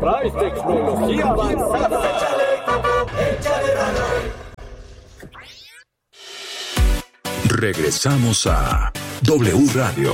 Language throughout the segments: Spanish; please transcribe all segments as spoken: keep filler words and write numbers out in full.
¿Traes tecnología avanzada? Regresamos a W Radio.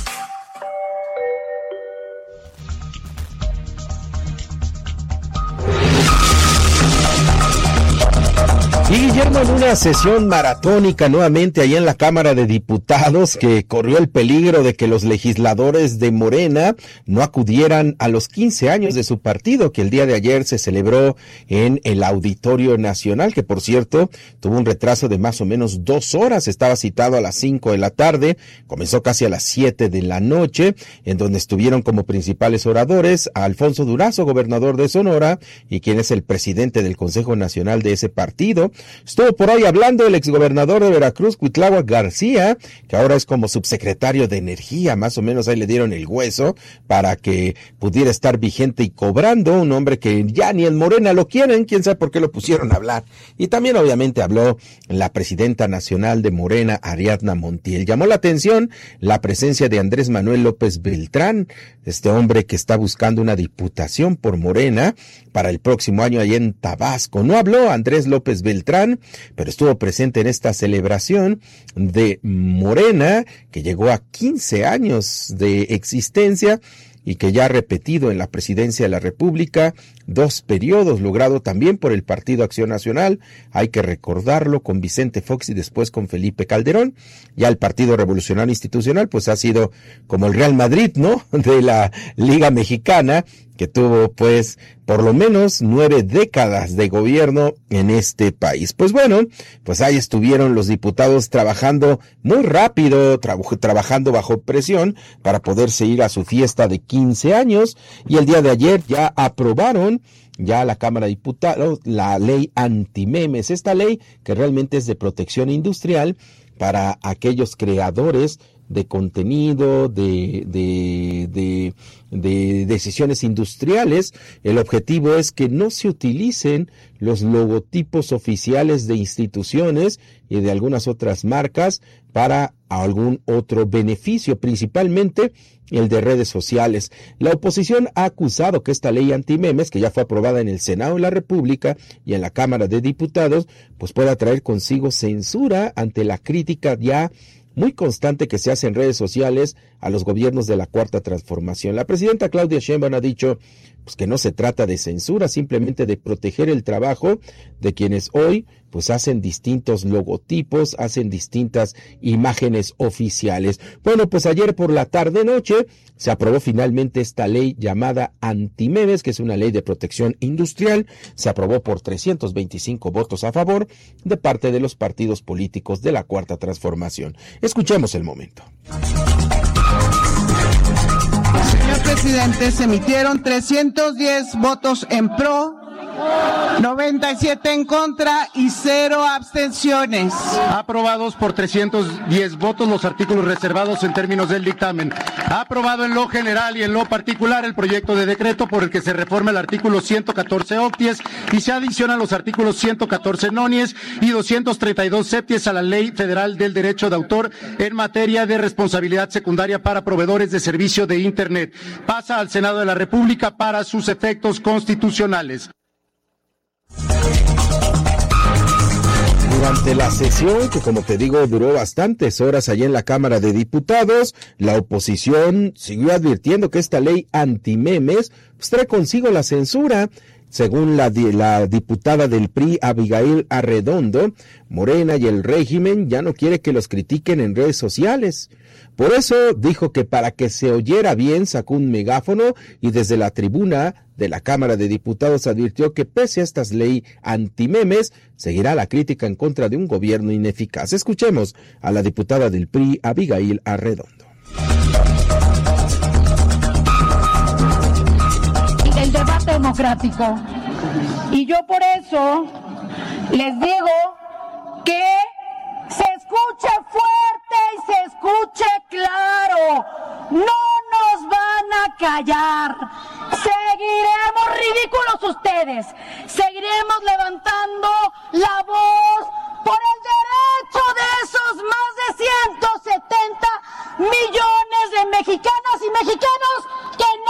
Y Guillermo, en una sesión maratónica nuevamente allá en la Cámara de Diputados, que corrió el peligro de que los legisladores de Morena no acudieran a los quince años de su partido, que el día de ayer se celebró en el Auditorio Nacional, que por cierto tuvo un retraso de más o menos dos horas, estaba citado a las cinco de la tarde, comenzó casi a las siete de la noche, en donde estuvieron como principales oradores a Alfonso Durazo, gobernador de Sonora, y quien es el presidente del Consejo Nacional de ese partido. Estuvo por ahí hablando el exgobernador de Veracruz, Cuitláhuac García, que ahora es como subsecretario de Energía, más o menos ahí le dieron el hueso para que pudiera estar vigente y cobrando, un hombre que ya ni en Morena lo quieren, quién sabe por qué lo pusieron a hablar. Y también obviamente habló la presidenta nacional de Morena, Ariadna Montiel. Llamó la atención la presencia de Andrés Manuel López Beltrán, este hombre que está buscando una diputación por Morena para el próximo año allá en Tabasco. No habló Andrés López Beltrán, pero estuvo presente en esta celebración de Morena, que llegó a quince años de existencia y que ya ha repetido en la presidencia de la República dos periodos, logrado también por el Partido Acción Nacional, hay que recordarlo, con Vicente Fox y después con Felipe Calderón. Ya el Partido Revolucionario Institucional pues ha sido como el Real Madrid, ¿no?, de la Liga Mexicana, que tuvo pues por lo menos nueve décadas de gobierno en este país. Pues bueno, pues ahí estuvieron los diputados trabajando muy rápido, tra- trabajando bajo presión para poderse ir a su fiesta de quince años, y el día de ayer ya aprobaron ya la Cámara de Diputados la ley antimemes, esta ley que realmente es de protección industrial para aquellos creadores de contenido, de, de, de, de decisiones industriales. El objetivo es que no se utilicen los logotipos oficiales de instituciones y de algunas otras marcas para algún otro beneficio, principalmente el de redes sociales. La oposición ha acusado que esta ley antimemes, que ya fue aprobada en el Senado de la República y en la Cámara de Diputados, pues pueda traer consigo censura ante la crítica ya muy constante que se hace en redes sociales a los gobiernos de la Cuarta Transformación. La presidenta Claudia Sheinbaum ha dicho pues que no se trata de censura, simplemente de proteger el trabajo de quienes hoy pues hacen distintos logotipos, hacen distintas imágenes oficiales. Bueno, pues ayer por la tarde noche se aprobó finalmente esta ley llamada antimemes, que es una ley de protección industrial. Se aprobó por trescientos veinticinco votos a favor de parte de los partidos políticos de la Cuarta Transformación. Escuchemos el momento. Señor presidente, se emitieron trescientos diez votos en pro, noventa y siete en contra y cero abstenciones. Aprobados por trescientos diez votos los artículos reservados en términos del dictamen. Aprobado en lo general y en lo particular el proyecto de decreto por el que se reforma el artículo ciento catorce octies y se adicionan los artículos ciento catorce nonies y doscientos treinta y dos septies a la Ley Federal del Derecho de Autor en materia de responsabilidad secundaria para proveedores de servicio de Internet. Pasa al Senado de la República para sus efectos constitucionales. Durante la sesión, que como te digo duró bastantes horas allá en la Cámara de Diputados, la oposición siguió advirtiendo que esta ley antimemes pues, trae consigo la censura. Según la, la diputada del P R I, Abigail Arredondo, Morena y el régimen ya no quiere que los critiquen en redes sociales. Por eso dijo que para que se oyera bien sacó un megáfono y desde la tribuna de la Cámara de Diputados advirtió que pese a estas leyes antimemes, seguirá la crítica en contra de un gobierno ineficaz. Escuchemos a la diputada del P R I, Abigail Arredondo. El debate democrático. Y yo por eso les digo que se escuche fuerte y se escuche claro. No nos van a callar. Seguiremos ridículos ustedes. Seguiremos levantando la voz por el derecho de esos más de ciento setenta millones de mexicanas y mexicanos que